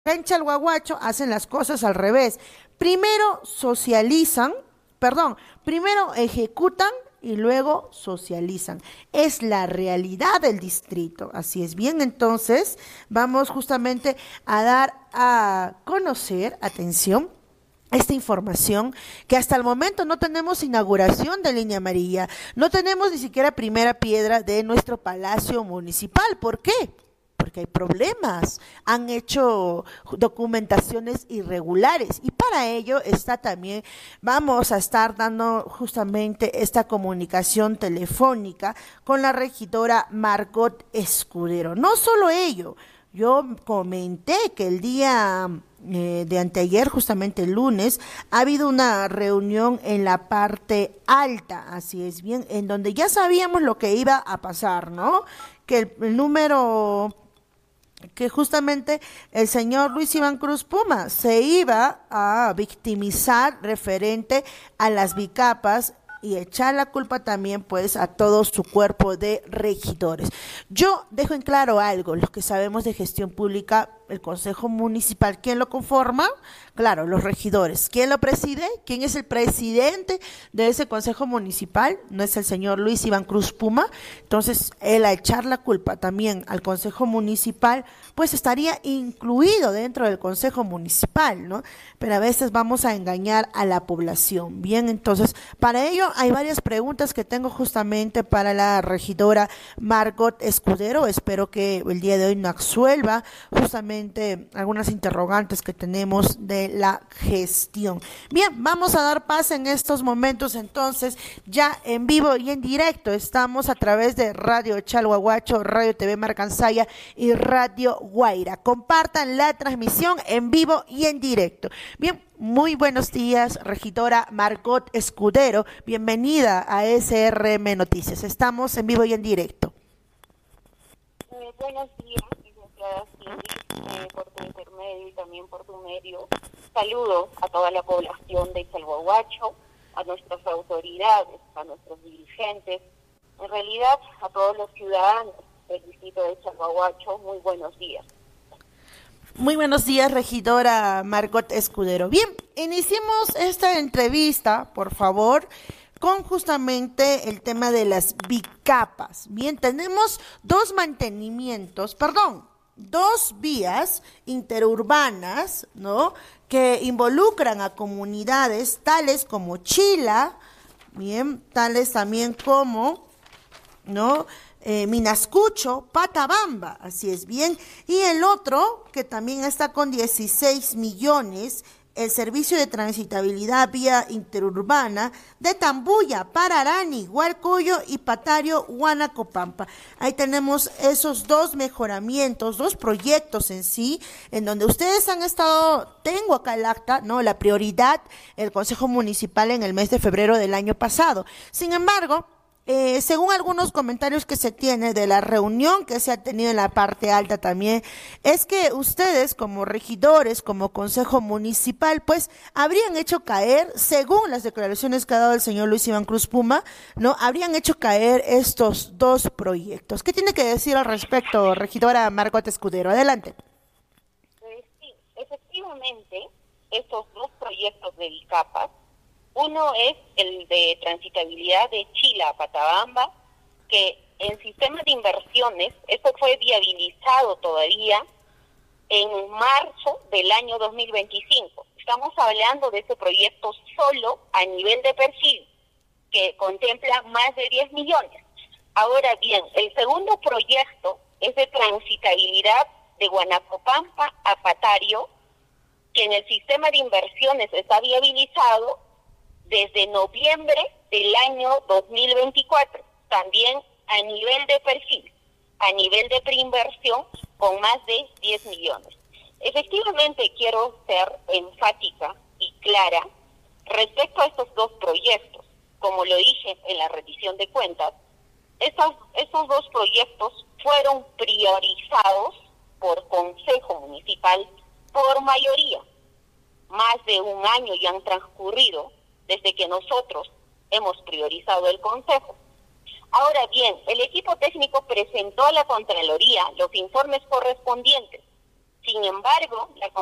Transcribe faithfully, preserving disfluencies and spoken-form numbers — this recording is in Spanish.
En Chalhuahuacho hacen las cosas al revés. Primero socializan, perdón, primero ejecutan y luego socializan. Es la realidad del distrito. Así es. Bien, entonces vamos justamente a dar a conocer, atención, esta información que hasta el momento no tenemos inauguración de línea amarilla, no tenemos ni siquiera primera piedra de nuestro palacio municipal. ¿Por qué? Porque hay problemas, han hecho documentaciones irregulares y para ello está también, vamos a estar dando justamente esta comunicación telefónica con la regidora Margot Escudero. No solo ello, yo comenté que el día eh, de anteayer, justamente el lunes, ha habido una reunión en la parte alta, así es bien, en donde ya sabíamos lo que iba a pasar, ¿no? Que el, el número que justamente el señor Luis Iván Cruz Puma se iba a victimizar referente a las bicapas y echar la culpa también pues a todo su cuerpo de regidores. Yo dejo en claro algo, los que sabemos de gestión pública, el Consejo Municipal, ¿quién lo conforma? Claro, los regidores. ¿Quién lo preside? ¿Quién es el presidente de ese Consejo Municipal? No es el señor Luis Iván Cruz Puma. Entonces, él a echar la culpa también al Consejo Municipal, pues estaría incluido dentro del Consejo Municipal, ¿no? Pero a veces vamos a engañar a la población. Bien, entonces, para ello hay varias preguntas que tengo justamente para la regidora Margot Escudero. Espero que el día de hoy nos absuelva justamente algunas interrogantes que tenemos de la gestión. Bien, vamos a dar paso en estos momentos entonces, ya en vivo y en directo. Estamos a través de Radio Chalhuahuacho, Radio T V Marcansaya y Radio Guaira. Compartan la transmisión en vivo y en directo. Bien, muy buenos días, regidora Margot Escudero. Bienvenida a S R M Noticias. Estamos en vivo y en directo. Eh, buenos días, licenciada Cindy, eh, por tu intermedio y también por tu medio. Saludo a toda la población de Chalhuahuacho, a nuestras autoridades, a nuestros dirigentes, en realidad a todos los ciudadanos del distrito de Chalhuahuacho. Muy buenos días. Muy buenos días, regidora Margot Escudero. Bien, iniciemos esta entrevista, por favor, con justamente el tema de las bicapas. Bien, tenemos dos mantenimientos, perdón, dos vías interurbanas, ¿no?, que involucran a comunidades tales como Chila, bien, tales también como, ¿no?, Eh, Minascucho, Patabamba, así es bien, y el otro que también está con dieciséis millones, el servicio de transitabilidad vía interurbana de Tambuya, Pararani, Huarcoyo y Patario, Huanacopampa. Ahí tenemos esos dos mejoramientos, dos proyectos en sí, en donde ustedes han estado, tengo acá el acta, ¿no?, la prioridad, el Consejo Municipal en el mes de febrero del año pasado. Sin embargo, Eh, según algunos comentarios que se tiene de la reunión que se ha tenido en la parte alta también, es que ustedes como regidores, como Consejo Municipal, pues habrían hecho caer, según las declaraciones que ha dado el señor Luis Iván Cruz Puma, ¿no?, habrían hecho caer estos dos proyectos. ¿Qué tiene que decir al respecto, regidora Margot Escudero? Adelante. Eh, sí, efectivamente, estos dos proyectos de bicapas, uno es el de transitabilidad de Chila a Patabamba, que en sistema de inversiones, esto fue viabilizado todavía en marzo del año dos mil veinticinco. Estamos hablando de ese proyecto solo a nivel de perfil, que contempla más de diez millones. Ahora bien, el segundo proyecto es de transitabilidad de Huanacopampa a Patario, que en el sistema de inversiones está viabilizado desde noviembre del año dos mil veinticuatro, también a nivel de perfil, a nivel de preinversión, con más de diez millones. Efectivamente, quiero ser enfática y clara respecto a estos dos proyectos. Como lo dije en la rendición de cuentas, estos, estos dos proyectos fueron priorizados por Consejo Municipal por mayoría. Más de un año ya han transcurrido desde que nosotros hemos priorizado el Consejo. Ahora bien, el equipo técnico presentó a la Contraloría los informes correspondientes Sin embargo, la